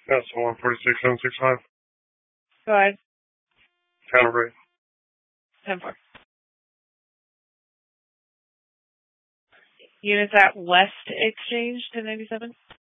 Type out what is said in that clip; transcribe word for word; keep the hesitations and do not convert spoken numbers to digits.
Yes, one forty-six, seven six five. Go ahead. Counter break. ten four. Units at West Exchange, ten ninety-seven.